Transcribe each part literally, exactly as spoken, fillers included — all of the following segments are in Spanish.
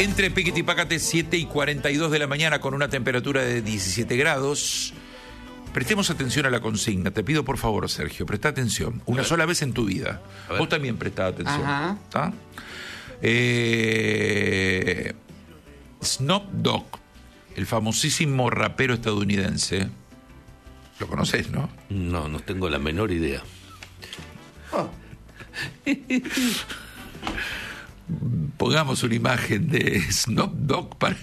Entre Piquete y Pácate, siete y cuarenta y dos de la mañana, con una temperatura de diecisiete grados. Prestemos atención a la consigna. Te pido por favor, Sergio, presta atención. Una sola vez en tu vida. Vos también prestá atención. Ajá. ¿Está? Eh, Snoop Dogg, el famosísimo rapero estadounidense. ¿Lo conoces, no? No, no tengo la menor idea. Oh. Pongamos una imagen de Snoop Dogg para...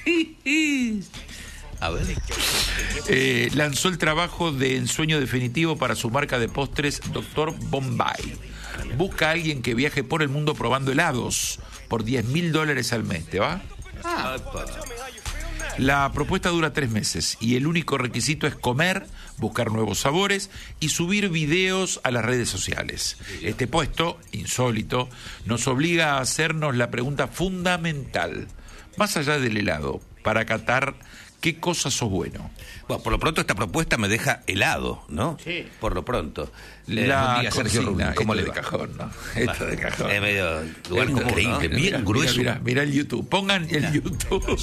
A ver. Eh, lanzó el trabajo de ensueño definitivo para su marca de postres doctor Bombay. Busca a alguien que viaje por el mundo probando helados por diez mil dólares al mes. ¿Te va? Ah. La propuesta dura tres meses y el único requisito es comer, buscar nuevos sabores y subir videos a las redes sociales. Este puesto, insólito, nos obliga a hacernos la pregunta fundamental, más allá del helado, para catar qué cosas sos bueno. Bueno, por lo pronto esta propuesta me deja helado, ¿no? Sí. Por lo pronto. Eh, La buen día, Sergio consigna, Rubín. ¿Cómo esto le de va? cajón, ¿no? Esto de cajón. Es medio lugar Es común, increíble, ¿no? bien Mira, grueso. Mira, mira, mira el YouTube. Pongan el YouTube.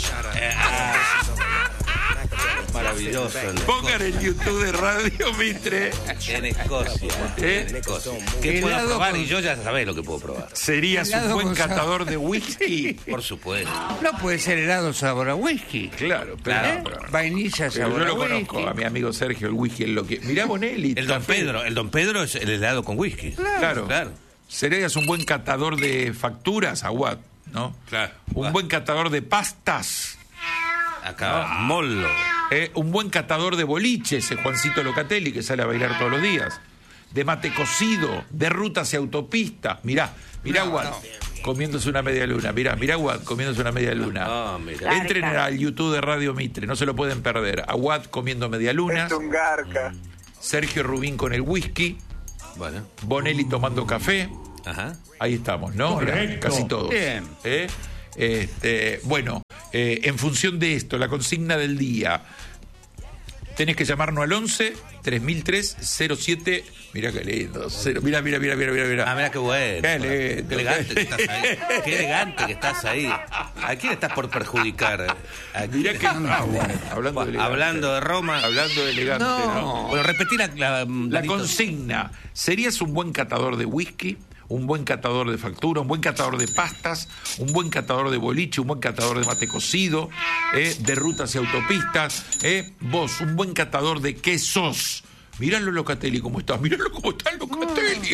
Maravilloso. Pongan el YouTube de Radio Mitre. En Escocia. ¿Eh? En Escocia. ¿Qué puedo Helado probar? con- Y yo ya sabés lo que puedo probar. Serías un Helado buen con sal. catador de whisky. Por supuesto. No puede ser helado sabor a whisky. Claro, pero, Claro. pero- Vainilla pero sabor yo lo a whisky. conozco a mi amigo Sergio, el whisky es lo que... Mirá Bonelli. El Don café. Pedro. El Don Pedro es el helado con whisky. Claro. Claro. Serías un buen catador de facturas, Aguad, ¿no? Claro. Un buen catador de pastas. Acá, mollo. Eh, un buen catador de boliches, es Juancito Locatelli, que sale a bailar todos los días. De mate cocido, de rutas y autopistas. Mirá, mirá No, Aguad, no. comiéndose una media luna. Mirá, mirá Aguad, comiéndose una media luna. Ah, mirá. Entren al YouTube de Radio Mitre, no se lo pueden perder. Aguad comiendo media luna. Es un garca. Sergio Rubín con el whisky. Bueno. Bonelli tomando café. Ajá. Ahí estamos, ¿no? Mirá, casi todos. Bien. ¿Eh? Este, bueno, eh, en función de esto, la consigna del día, tenés que llamarnos al once tres mil tres cero siete. Mirá qué lindo. Cero, mirá, mirá, mirá, mirá, mirá. Ah, mira qué bueno. Qué lindo. Qué elegante que estás ahí. Qué elegante que estás ahí. ¿A quién estás por perjudicar? ¿A quién? Mirá que ah, bueno, hablando de elegante. Hablando de Roma. Hablando de elegante, ¿no? No. Bueno, repetí la, la, La consigna, ¿serías un buen catador de whisky? Un buen catador de factura, un buen catador de pastas, un buen catador de boliche, un buen catador de mate cocido, eh, de rutas y autopistas. Eh. Vos, un buen catador de quesos. Miralo, Locatelli, cómo estás. Miralo cómo está Locatelli.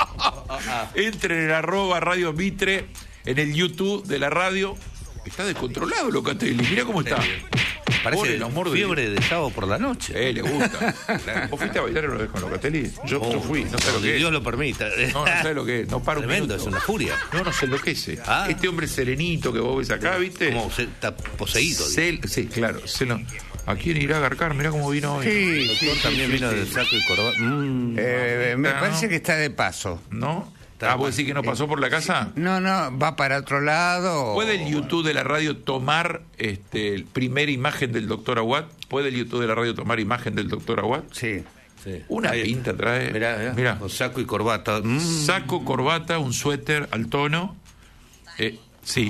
Entren en arroba Radio Mitre, en el YouTube de la radio. Está descontrolado Locatelli. Mirá cómo está. Por Parece el amor de fiebre de sábado por la noche. Eh, le gusta. ¿Vos fuiste a bailar una vez con Locatelli? Yo, yo fui, no sé lo Donde que es. Dios lo permita. No, no sé lo que es, no paro un Tremendo, minuto. es una furia. No, no se enloquece. Ah. Este hombre serenito que vos ves acá, ¿viste? Como se está poseído. Se- sí, claro. Se lo, ¿a quién irá a garcar? Mirá cómo vino hoy. Sí, sí, Doctor también vino sí, de sí. saco y corbata. Mm. Eh, me Ah, parece ¿no? que está de paso. ¿No? Ah, ¿vos decís que no pasó por la casa? No, no, va para otro lado. ¿Puede el YouTube de la radio tomar este, el primera imagen del doctor Aguad? ¿Puede el YouTube de la radio tomar imagen del doctor Aguad? Sí. Sí. Una Ahí. pinta trae. Mirá, mirá. Mirá. Con saco y corbata. Mm. Saco, corbata, un suéter al tono. Eh, sí.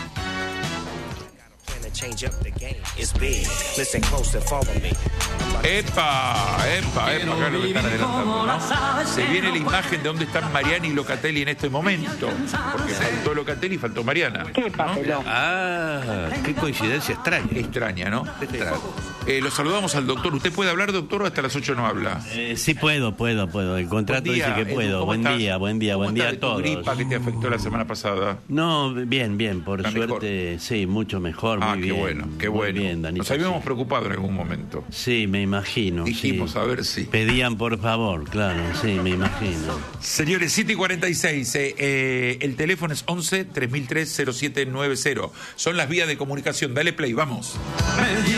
Change up the game. It's big. Listen close and follow me. ¡Epa! ¡Epa! ¡Epa! Acá lo que están adelantando, ¿no? Se viene la imagen de dónde están Mariana y Locatelli en este momento. Porque faltó Locatelli y faltó Mariana. ¿No? Ah, qué coincidencia extraña. Extraña, ¿no? Extraña. Eh, lo saludamos al doctor. ¿Usted puede hablar, doctor, o hasta las ocho no habla? Eh, sí puedo, puedo, puedo. El contrato Buen día, dice que Edu, puedo. ¿cómo Buen estás? día, buen día, ¿Cómo buen día estás a de tu todos. gripa que te afectó la semana pasada? No, bien, bien, por ¿Está mejor? suerte, sí, mucho mejor, Ah, muy qué bien. bueno, qué muy bueno. bien, Danilo, Nos habíamos sí. preocupado en algún momento. Sí, me imagino. Dijimos, sí. a ver si. Pedían por favor, claro, sí, me imagino. Señores, siete y cuarenta y seis, eh, eh, el teléfono es once tres mil tres cero siete nueve cero. Son las vías de comunicación. Dale play, vamos.